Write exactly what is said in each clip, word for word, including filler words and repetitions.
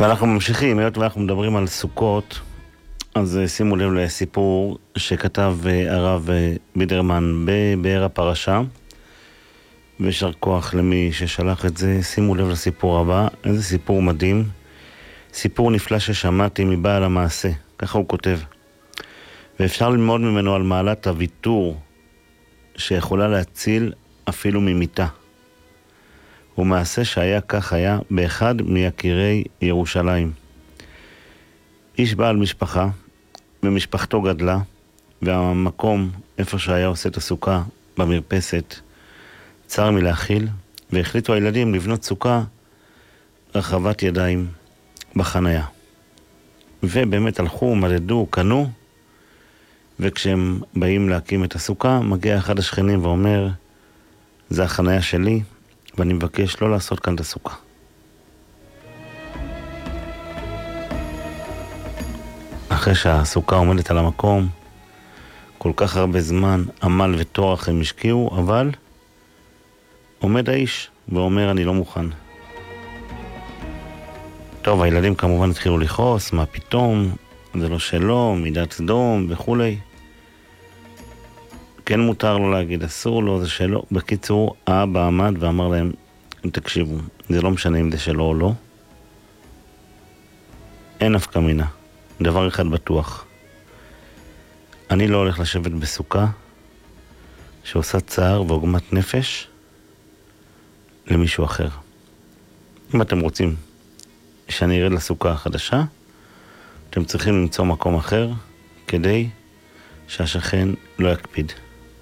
ואנחנו ממשיכים, היות ואנחנו מדברים על סוכות, אז שימו לב לסיפור שכתב הרב בידרמן בבאר הפרשה, וישר כוח למי ששלח את זה. שימו לב לסיפור הבא, איזה סיפור מדהים, סיפור נפלא ששמעתי מבעל המעשה, ככה הוא כותב. ואפשר ללמוד ממנו על מעלת הוויתור שיכולה להציל אפילו ממיתה. הוא מעשה שהיה כך היה באחד מיקירי ירושלים. איש בעל משפחה, ומשפחתו גדלה, והמקום איפה שהיה עושה את הסוכה במרפסת צר מלהכיל, והחליטו הילדים לבנות סוכה רחבת ידיים בחניה. ובאמת הלכו, מדדו, קנו, וכשהם באים להקים את הסוכה, מגיע אחד השכנים ואומר, זה החניה שלי, ואני מבקש לא לעשות כאן את הסוכה. אחרי שהסוכה עומדת על המקום, כל כך הרבה זמן, עמל וטורח הם השקיעו, אבל עומד האיש ואומר, אני לא מוכן. טוב, הילדים כמובן התחילו לכעוס, מה פתאום, זה לא שלו, מידת סדום וכולי. כן מותר לו להגיד, אסור לו, זה שלו. בקיצור, האבא עמד ואמר להם, תקשיבו, זה לא משנה אם זה שלו או לא. אין נפקא מינה. דבר אחד בטוח. אני לא הולך לשבת בסוכה שעושה צער ועוגמת נפש למישהו אחר. אם אתם רוצים שאני ארד לסוכה החדשה, אתם צריכים למצוא מקום אחר כדי שהשכן לא יקפיד.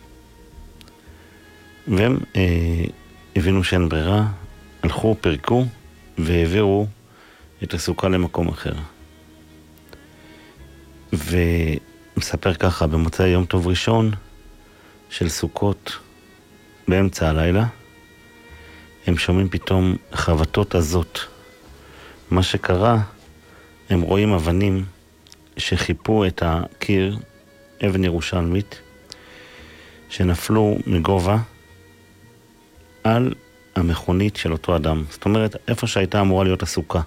והם אה, הבינו שאין ברירה, הלכו, פרקו והעבירו את הסוכה למקום אחר. ומספר ככה, במוצאי יום טוב ראשון של סוכות באמצע הלילה, הם שומעים פתאום חבטות הזאת. מה שקרה, הם רואים אבנים שחיפו את הקיר, אבן ירושלמית, שנפלו מגובה על המכונית של אותו אדם. זאת אומרת, איפה שהייתה אמורה להיות הסוכה.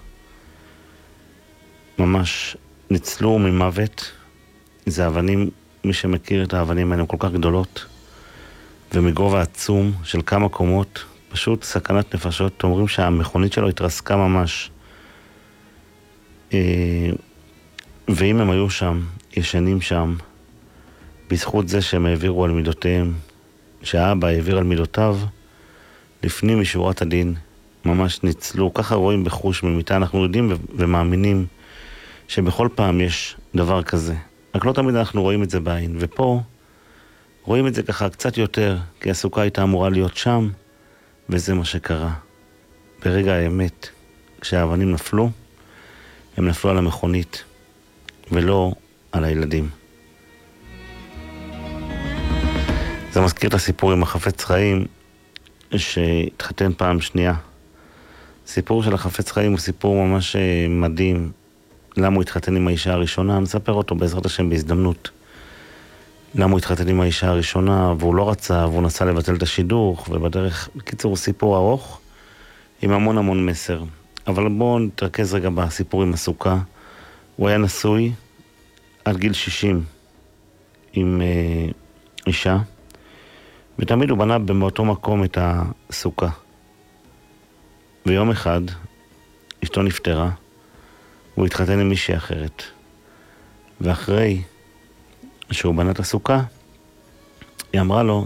ממש ניצלו ממוות. זה אבנים, מי שמכיר את האבנים האלה, הן כל כך גדולות, ומגובה עצום של כמה קומות, פשוט סכנת נפשות. אומרים שהמכונית שלו התרסקה ממש. ואם הם היו שם, ישנים שם, בזכות זה שהם העבירו על מידותיהם, שהאבא העביר על מידותיו, לפנים משורת הדין, ממש ניצלו. ככה רואים בחוש ממיתה. אנחנו יודעים ומאמינים שבכל פעם יש דבר כזה. רק לא תמיד אנחנו רואים את זה בעין. ופה רואים את זה ככה קצת יותר, כי הסוכה הייתה אמורה להיות שם, וזה מה שקרה. ברגע האמת, כשהאבנים נפלו, הם נפלו על המכונית, ולא על הילדים. זה מזכיר את הסיפור עם החפץ חיים, שהתחתן פעם שנייה. סיפור של החפץ חיים הוא סיפור ממש מדהים. למה הוא התחתן עם האישה הראשונה? נספר אותו בעזרת השם בהזדמנות. למה הוא התחתן עם האישה הראשונה, והוא לא רצה, והוא נסע לבטל את השידוך, ובדרך, בקיצור, סיפור ארוך, עם המון המון מסר. אבל בואו נתרכז רגע בסיפור עם הסוכה. הוא היה נשוי עד גיל שישים עם אה, אישה, ותמיד הוא בנה באותו מקום את הסוכה. ויום אחד אשתו נפטרה, הוא התחתן עם מישהי אחרת. ואחרי שהוא בנה את הסוכה, היא אמרה לו,